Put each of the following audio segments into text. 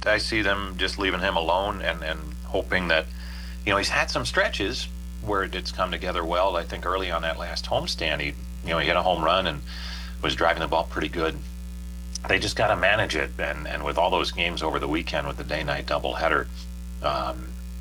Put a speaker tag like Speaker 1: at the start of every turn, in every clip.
Speaker 1: I see them just leaving him alone and hoping that, he's had some stretches where it's come together well. I think early on that last homestand, he hit a home run and was driving the ball pretty good. They just got to manage it, and with all those games over the weekend with the day-night doubleheader, I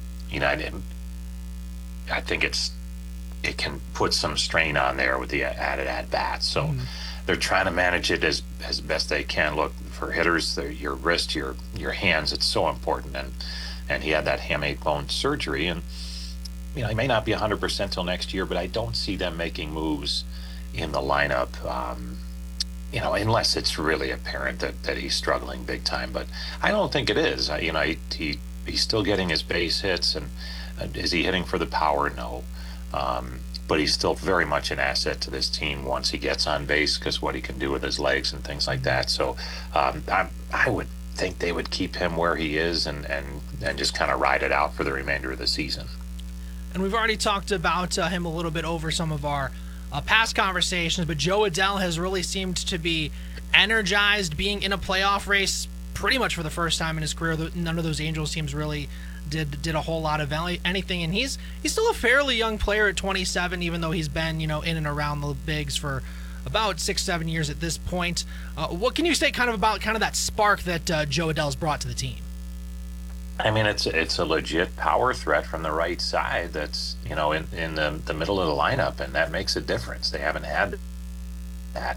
Speaker 1: think it can put some strain on there with the added at-bats. So they're trying to manage it as best they can. Look, for hitters, your wrist, your hands, it's so important. And he had that hamate bone surgery, and he may not be 100% till next year, but I don't see them making moves in the lineup, unless it's really apparent that he's struggling big time. But I don't think it is. He's still getting his base hits, and is he hitting for the power? No. But he's still very much an asset to this team once he gets on base, because what he can do with his legs and things like that. So I would think they would keep him where he is and just kind of ride it out for the remainder of the season.
Speaker 2: And we've already talked about him a little bit over some of our past conversations, but Jo Adell has really seemed to be energized, being in a playoff race pretty much for the first time in his career. None of those Angels teams really did a whole lot of anything, and he's still a fairly young player at 27, even though he's been in and around the bigs for about 6-7 years at this point. What can you say about that spark that Jo Adell's brought to the team?
Speaker 1: I mean, it's a legit power threat from the right side that's in the middle of the lineup, and that makes a difference. They haven't had that.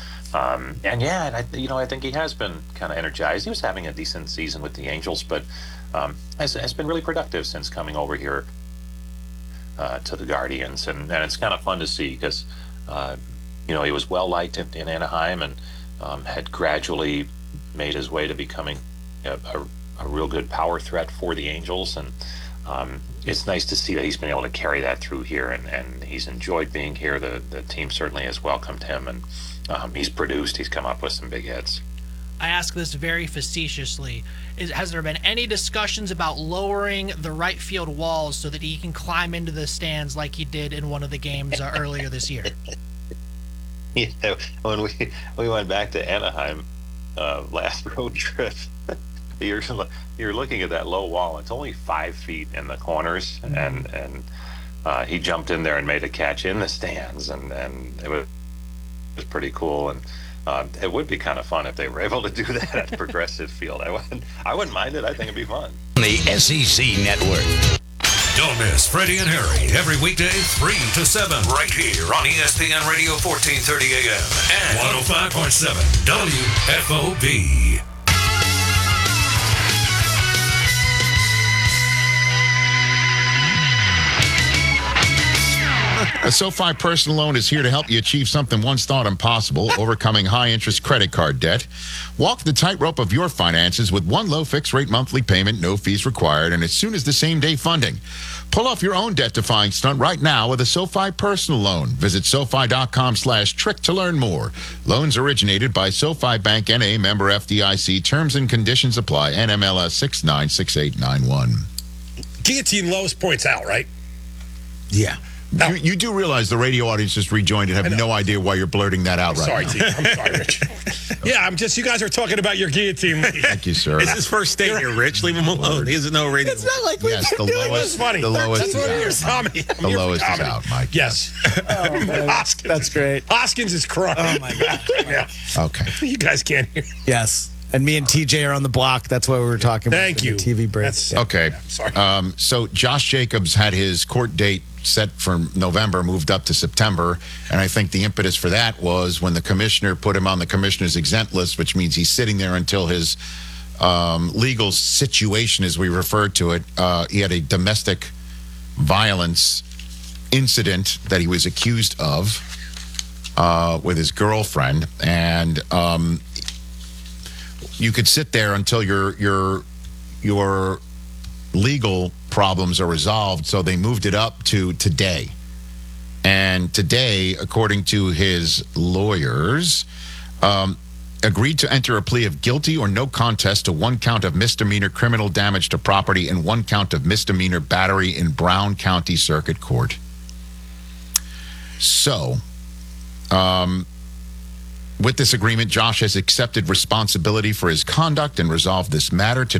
Speaker 1: I think he has been kind of energized. He was having a decent season with the Angels, but has been really productive since coming over here to the Guardians, and it's kind of fun to see because he was well liked in Anaheim and had gradually made his way to becoming a real good power threat for the Angels, and it's nice to see that he's been able to carry that through here, and he's enjoyed being here. The team certainly has welcomed him, and he's produced. He's come up with some big hits.
Speaker 2: I ask this very facetiously. Has there been any discussions about lowering the right field walls so that he can climb into the stands like he did in one of the games earlier this year?
Speaker 1: Yeah, when we went back to Anaheim last road trip, you're looking at that low wall. It's only 5 feet in the corners, and he jumped in there and made a catch in the stands, and it was pretty cool. And it would be kind of fun if they were able to do that at Progressive Field. I wouldn't mind it. I think it'd be fun.
Speaker 3: The SEC Network.
Speaker 4: Don't miss Freddie and Harry every weekday 3 to 7 right here on ESPN Radio 1430 AM and 105.7 WFOB.
Speaker 5: A SoFi personal loan is here to help you achieve something once thought impossible, overcoming high-interest credit card debt. Walk the tightrope of your finances with one low fixed-rate monthly payment, no fees required, and as soon as the same-day funding. Pull off your own debt-defying stunt right now with a SoFi personal loan. Visit SoFi.com/trick to learn more. Loans originated by SoFi Bank N.A., member FDIC. Terms and conditions apply. NMLS 696891.
Speaker 6: Guillotine lowest points out, right?
Speaker 5: Yeah. No. You do realize the radio audience just rejoined and have no idea why you're blurting that out right now.
Speaker 6: Sorry, I'm sorry, Rich. Yeah, you guys are talking about your guillotine league.
Speaker 5: Thank you, sir.
Speaker 7: It's his first state here, Rich. Leave him alone. He doesn't know radio.
Speaker 2: It's not like we've been doing this.
Speaker 6: Funny.
Speaker 5: The lowest
Speaker 6: is out.
Speaker 5: The lowest is out, Mike.
Speaker 6: Yes.
Speaker 8: Hoskins. That's great.
Speaker 6: Hoskins is crying.
Speaker 8: Oh, my God.
Speaker 6: Yeah.
Speaker 5: Okay.
Speaker 6: You guys can't hear.
Speaker 8: Yes. And me and TJ are on the block. That's why we were talking about
Speaker 6: Thank you.
Speaker 8: The TV break.
Speaker 5: Okay.
Speaker 6: Sorry.
Speaker 5: So Josh Jacobs had his court date set for November, moved up to September. And I think the impetus for that was when the commissioner put him on the commissioner's exempt list, which means he's sitting there until his legal situation, as we refer to it. He had a domestic violence incident that he was accused of with his girlfriend. And you could sit there until your legal problems are resolved, so they moved it up to today. And today, according to his lawyers, agreed to enter a plea of guilty or no contest to 1 count of misdemeanor criminal damage to property and 1 count of misdemeanor battery in Brown County Circuit Court. So, with this agreement, Josh has accepted responsibility for his conduct and resolved this matter today.